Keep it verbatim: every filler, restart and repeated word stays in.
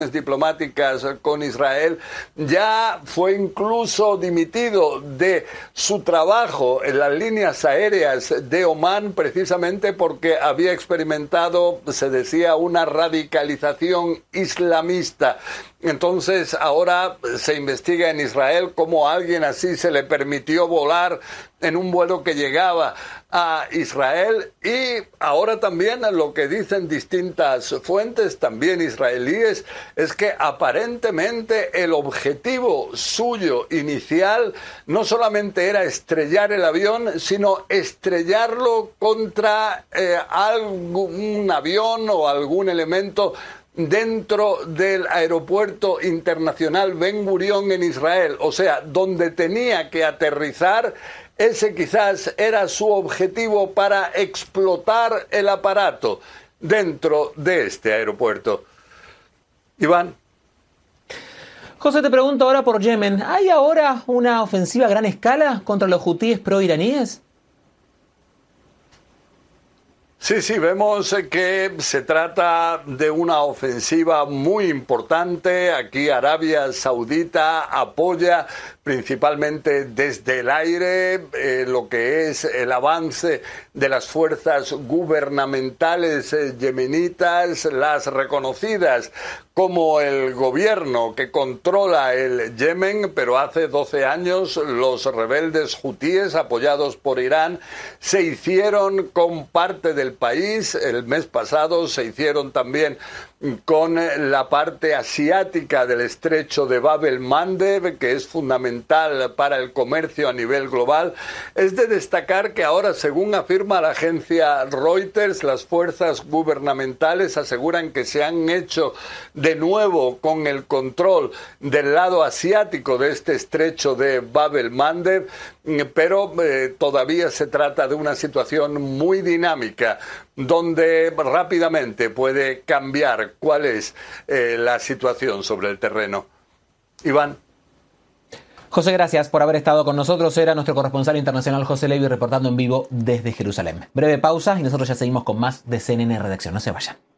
diplomáticas con Israel, ya fue incluso dimitido de su trabajo en las líneas aéreas de Omán precisamente porque había experimentado, se decía, una radicalización islamista. Entonces ahora se investiga en Israel cómo a alguien así se le permitió volar en un vuelo que llegaba a Israel, y ahora también lo que dicen distintas fuentes, también israelíes, es que aparentemente el objetivo suyo inicial no solamente era estrellar el avión, sino estrellarlo contra eh, algún avión o algún elemento dentro del aeropuerto internacional Ben Gurión en Israel, o sea, donde tenía que aterrizar. Ese quizás era su objetivo para explotar el aparato dentro de este aeropuerto. Iván. José, te pregunto ahora por Yemen. ¿Hay ahora una ofensiva a gran escala contra los hutíes pro-iraníes? Sí, sí, vemos que se trata de una ofensiva muy importante. Aquí Arabia Saudita apoya principalmente desde el aire eh, lo que es el avance de las fuerzas gubernamentales eh, yemenitas, las reconocidas como el gobierno que controla el Yemen, pero hace doce años los rebeldes hutíes apoyados por Irán se hicieron con parte del país. El mes pasado se hicieron también con la parte asiática del estrecho de Bab el-Mandeb, que es fundamental para el comercio a nivel global. Es de destacar que ahora, según afirma la agencia Reuters, las fuerzas gubernamentales aseguran que se han hecho de nuevo con el control del lado asiático de este estrecho de Bab el-Mandeb, pero eh, todavía se trata de una situación muy dinámica, donde rápidamente puede cambiar cuál es eh, la situación sobre el terreno. Iván. José, gracias por haber estado con nosotros. Era nuestro corresponsal internacional José Levy reportando en vivo desde Jerusalén. Breve pausa y nosotros ya seguimos con más de C N N Redacción. No se vayan.